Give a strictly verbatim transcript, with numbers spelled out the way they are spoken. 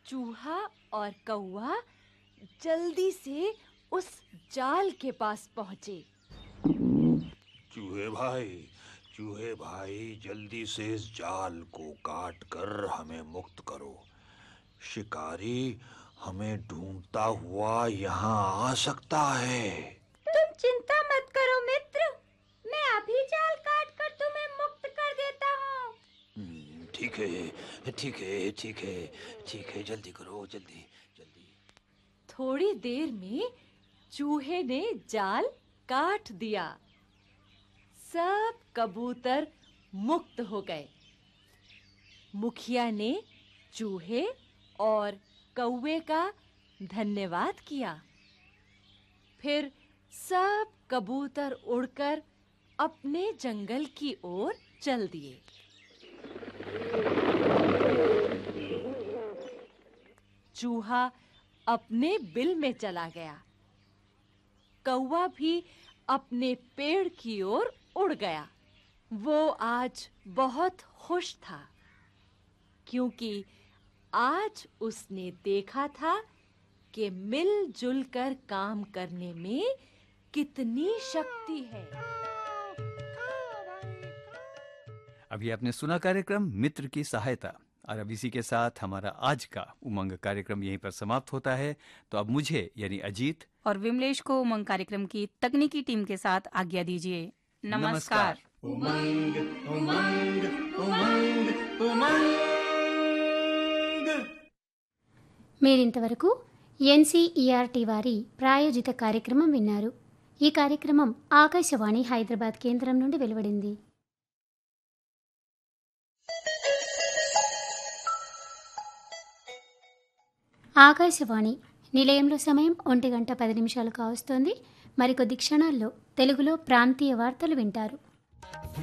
चूहा और कौवा जल्दी से उस जाल के पास पहुंचे। चूहे भाई, चूहे भाई, जल्दी से इस जाल को काट कर हमें मुक्त करो। शिकारी हमें ढूंढता हुआ यहाँ आ सकता है। तुम चिंता मत करो मित्र, मैं अभी जाल काट कर तुम्हें मुक्त कर देता हूँ। हम्म, ठीक है, ठीक है, ठीक है, ठीक है, जल्दी करो, जल्दी, जल्दी। थोड़ी देर में चूहे ने जाल काट दिया। सब कबूतर मुक्त हो गए। मुखिया ने चूहे और कौवे का धन्यवाद किया। फिर सब कबूतर उड़कर अपने जंगल की ओर चल दिए। चूहा अपने बिल में चला गया। कौवा भी अपने पेड़ की ओर उड़ गया। वो आज बहुत खुश था, क्योंकि आज उसने देखा था कि मिलजुल कर काम करने में कितनी शक्ति है। अभी आपने सुना कार्यक्रम मित्र की सहायता, और अब इसी के साथ हमारा आज का उमंग कार्यक्रम यहीं पर समाप्त होता है। तो अब मुझे यानी अजीत और विमलेश को उमंग कार्यक्रम की तकनीकी टीम के साथ आज्ञा दीजिए। नमस्कार। उमंग उमंग उमंग उमंग। మీరింతవరకు ఎన్సీఈఆర్టీ వారి ప్రాయోజిత కార్యక్రమం విన్నారు. ఈ కార్యక్రమం ఆకాశవాణి హైదరాబాద్ కేంద్రం నుండి వెలువడింది. ఆకాశవాణి నిలయంలో సమయం ఒంటి గంట పది నిమిషాలు కావస్తోంది. మరికొద్ది క్షణాల్లో తెలుగులో ప్రాంతీయ వార్తలు వింటారు.